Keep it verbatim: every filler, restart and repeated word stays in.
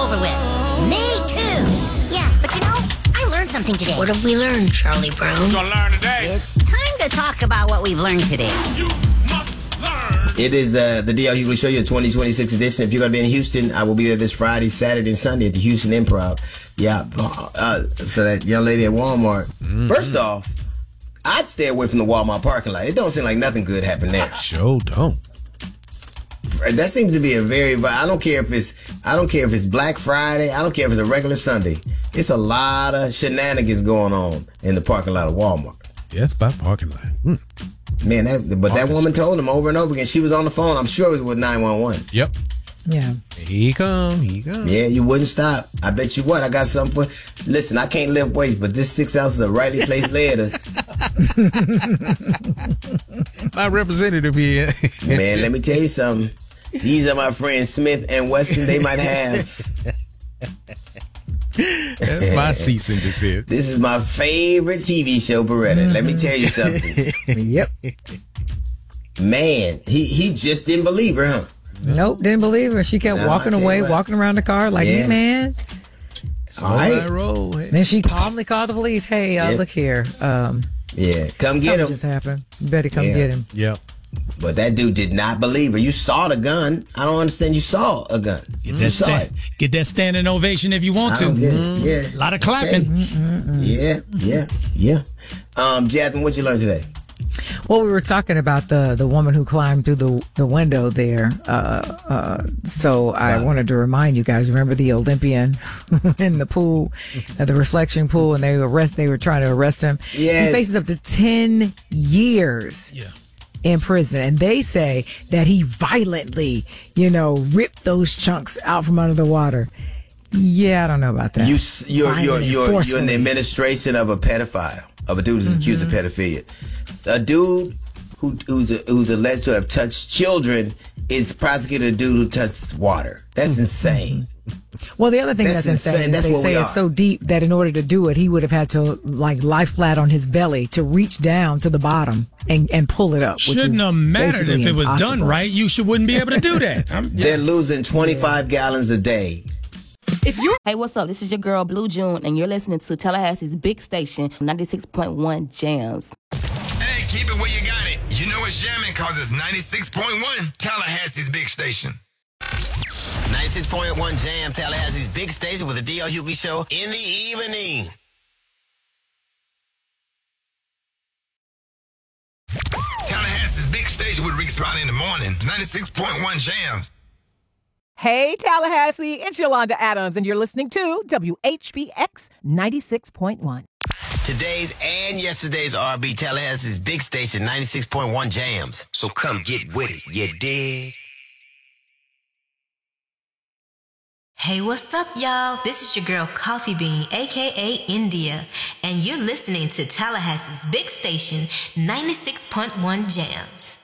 over with. Me too. Yeah, but you know, I learned something today. What have we learned, Charlie Brown? We're gonna learn today. It's time to talk about what we've learned today. You must learn. It is uh, the D L Hughley Show, your twenty twenty-six edition. If you're going to be in Houston, I will be there this Friday, Saturday, and Sunday at the Houston Improv. Yeah, uh, for that young lady at Walmart. Mm-hmm. First off, I'd stay away from the Walmart parking lot. It don't seem like nothing good happened there. Sure don't. That seems to be a very. I don't care if it's. I don't care if it's Black Friday. I don't care if it's a regular Sunday. It's a lot of shenanigans going on in the parking lot of Walmart. Yes, by parking lot. Hmm. Man, that, but that woman told him over and over again. She was on the phone. I'm sure it was with nine one one. Yep. Yeah. Here he come. Here he come. Yeah, you wouldn't stop. I bet you what. I got something for. Listen, I can't lift weights, but this six ounces of rightly placed lead. My representative here. Man, let me tell you something. These are my friends Smith and Weston. They might have. That's my cease and desist. This is my favorite T V show, Beretta. Mm-hmm. Let me tell you something. Yep. Man, he, he just didn't believe her, huh? Nope, didn't believe her. She kept no, walking away, walking around the car like, yeah. Hey, man. All right. Roll. Then she calmly called the police. Hey, uh, yep. Look here. Um, yeah, come get him. Just happened. You better come yeah. get him. Yep. But that dude did not believe her. You saw the gun. I don't understand. You saw a gun. Get you that, saw stand, it. Get that standing ovation if you want to. Mm-hmm. Yeah. A lot of clapping. Okay. Yeah, yeah, yeah. Um, Jasmine, what'd you learn today? Well, we were talking about the, the woman who climbed through the the window there. Uh, uh, so I wow. wanted to remind you guys, remember the Olympian in the pool, uh, the reflection pool, and they arrest they were trying to arrest him. Yes. He faces up to ten years. Yeah. In prison, and they say that he violently, you know, ripped those chunks out from under the water. Yeah, I don't know about that. You, you're you're you're, you're in the administration of a pedophile, of a dude who's mm-hmm. accused of pedophilia. A dude who who's a, who's alleged to have touched children is prosecuted a dude who touched water. That's mm-hmm. insane. Well, the other thing that's, that's insane, insane. is they say it's so deep that in order to do it, he would have had to like lie flat on his belly to reach down to the bottom and, and pull it up. Shouldn't have mattered if it was impossible. done right. You should wouldn't be able to do that. They're losing twenty-five yeah. gallons a day. If you Hey, what's up? This is your girl Blue June, and you're listening to Tallahassee's Big Station, ninety-six point one Jams. Hey, keep it where you got it. You know it's jamming because it's ninety-six point one Tallahassee's Big Station. ninety-six point one Jam, Tallahassee's Big Station with the D L Hughley Show in the evening. Tallahassee's Big Station with Rick Spot in the morning. ninety-six point one Jams. Hey, Tallahassee, it's Yolanda Adams, and you're listening to W H B X ninety-six point one. Today's and yesterday's R B, Tallahassee's Big Station, ninety-six point one Jams. So come get with it, you dig? Hey, what's up, y'all? This is your girl Coffee Bean, a k a. India, and you're listening to Tallahassee's Big Station, ninety-six point one Jams.